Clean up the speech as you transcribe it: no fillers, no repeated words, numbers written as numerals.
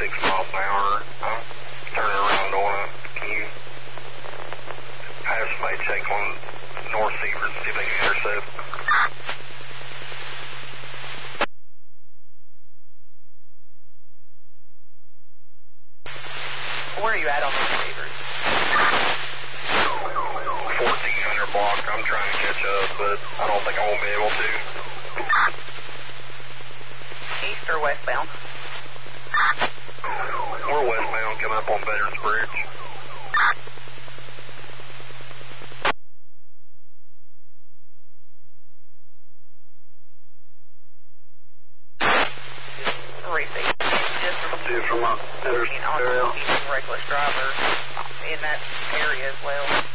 miles an hour. I'm turning around on it. Can you have somebody check on North Seaford, see if they can intercept? Where are you at on North Seaford? 1400 block. I'm trying to catch up, but I don't think I won't be able to. East or westbound? We're westbound, coming up on Veterans Bridge. Receive. Just From looking on reckless driver in that area as well.